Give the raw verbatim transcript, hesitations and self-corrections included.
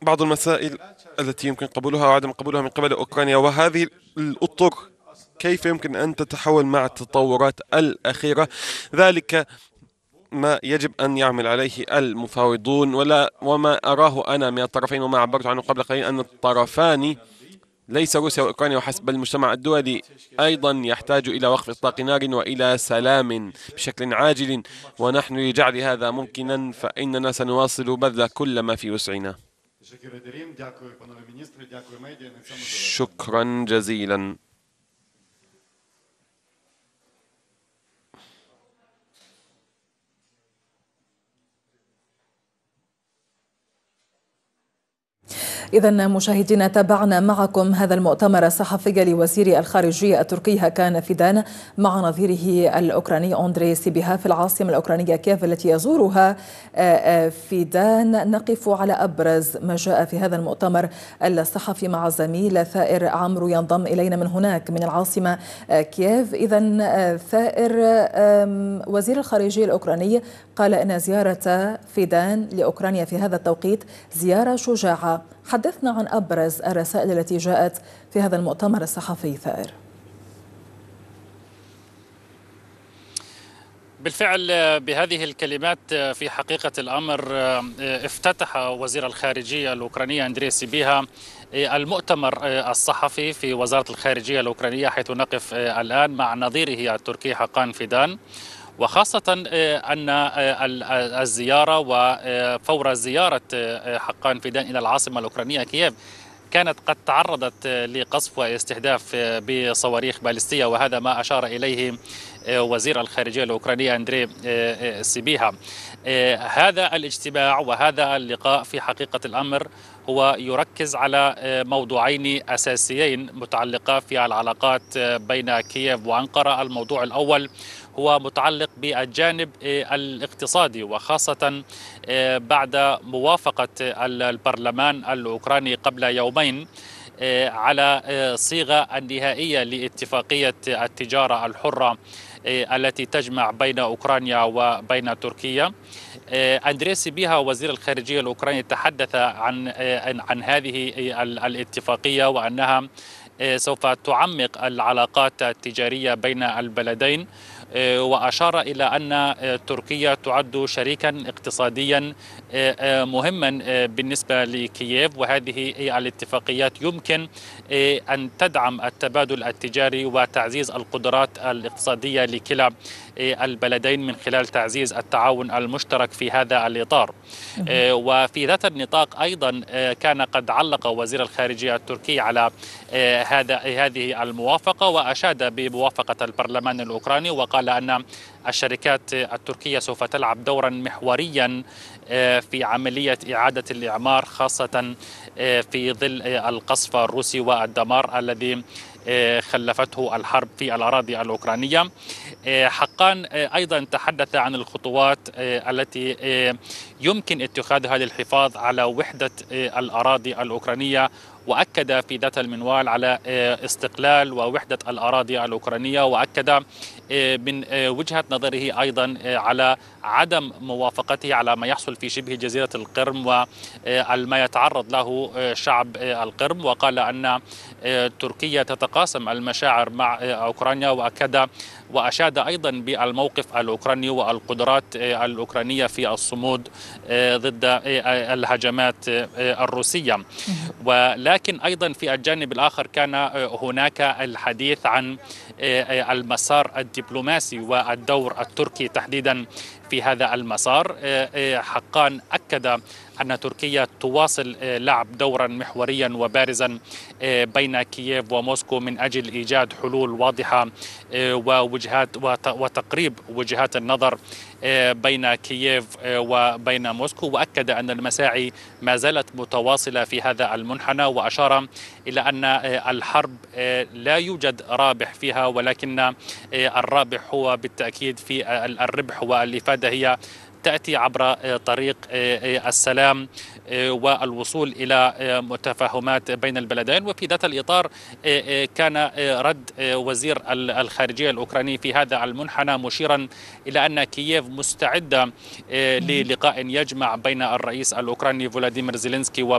بعض المسائل التي يمكن قبولها وعدم قبولها من قبل أوكرانيا، وهذه الأطر كيف يمكن أن تتحول مع التطورات الأخيرة. ذلك ما يجب أن يعمل عليه المفاوضون، ولا وما أراه أنا من الطرفين وما عبرت عنه قبل قليل، أن الطرفان ليس روسيا وأوكرانيا وحسب، المجتمع الدولي أيضا يحتاج إلى وقف إطلاق نار وإلى سلام بشكل عاجل، ونحن لجعل هذا ممكنا فإننا سنواصل بذل كل ما في وسعنا. شكرا جزيلا. إذا مشاهدينا، تابعنا معكم هذا المؤتمر الصحفي لوزير الخارجية التركي هاكان فيدان مع نظيره الأوكراني أندري سيبيها في العاصمة الأوكرانية كييف التي يزورها فيدان. نقف على أبرز ما جاء في هذا المؤتمر الصحفي مع الزميل ثائر عمرو ينضم إلينا من هناك من العاصمة كييف. إذا ثائر، وزير الخارجية الأوكراني قال إن زيارة فيدان لأوكرانيا في هذا التوقيت زيارة شجاعة. حدثنا عن أبرز الرسائل التي جاءت في هذا المؤتمر الصحفي ثائر. بالفعل بهذه الكلمات في حقيقة الأمر افتتح وزير الخارجية الأوكرانية أندري سيبيها المؤتمر الصحفي في وزارة الخارجية الأوكرانية، حيث نقف الآن مع نظيره التركي حقان فيدان. وخاصة أن الزيارة وفور زيارة حقان فيدان إلى العاصمة الأوكرانية كييف كانت قد تعرضت لقصف واستهداف بصواريخ باليستية، وهذا ما أشار إليه وزير الخارجية الأوكرانية أندري سيبيها. هذا الاجتماع وهذا اللقاء في حقيقة الأمر هو يركز على موضوعين أساسيين متعلقة في العلاقات بين كييف وأنقرة. الموضوع الأول هو متعلق بالجانب الاقتصادي، وخاصة بعد موافقة البرلمان الأوكراني قبل يومين على صيغة النهائية لاتفاقية التجارة الحرة التي تجمع بين أوكرانيا وبين تركيا. أندري سيبيها وزير الخارجية الأوكراني تحدث عن عن هذه الاتفاقية وأنها سوف تعمق العلاقات التجارية بين البلدين، وأشار إلى أن تركيا تعد شريكا اقتصاديا مهما بالنسبة لكييف، وهذه الاتفاقيات يمكن أن تدعم التبادل التجاري وتعزيز القدرات الاقتصادية لكلا البلدين من خلال تعزيز التعاون المشترك في هذا الإطار. وفي ذات النطاق أيضا كان قد علق وزير الخارجية التركي على هذا هذه الموافقة، وأشاد بموافقة البرلمان الأوكراني، وقال أن الشركات التركية سوف تلعب دورا محوريا في عملية إعادة الإعمار، خاصة في ظل القصف الروسي والدمار الذي خلفته الحرب في الأراضي الأوكرانية. حقان أيضا تحدث عن الخطوات التي يمكن اتخاذها للحفاظ على وحدة الأراضي الأوكرانية، وأكد في ذات المنوال على استقلال ووحدة الأراضي الأوكرانية، وأكد من وجهة نظره أيضا على عدم موافقته على ما يحصل في شبه جزيرة القرم وما يتعرض له شعب القرم، وقال أن تركيا تتقاسم المشاعر مع أوكرانيا، وأكد وأشاد أيضا بالموقف الأوكراني والقدرات الأوكرانية في الصمود ضد الهجمات الروسية. ولكن أيضا في الجانب الآخر كان هناك الحديث عن المسار الدبلوماسي والدور التركي تحديدا في هذا المسار. حقان أكد أن تركيا تواصل لعب دورا محوريا وبارزا بين كييف وموسكو من أجل إيجاد حلول واضحة ووجهات وتقريب وجهات النظر بين كييف وبين موسكو، وأكد أن المساعي ما زالت متواصلة في هذا المنحنى، وأشار إلى أن الحرب لا يوجد رابح فيها، ولكن الرابح هو بالتأكيد في الربح، والإفادة هي تأتي عبر طريق السلام والوصول إلى متفاهمات بين البلدين. وفي ذات الإطار كان رد وزير الخارجية الأوكراني في هذا المنحنى مشيرا إلى أن كييف مستعدة للقاء يجمع بين الرئيس الأوكراني فولاديمير زيلينسكي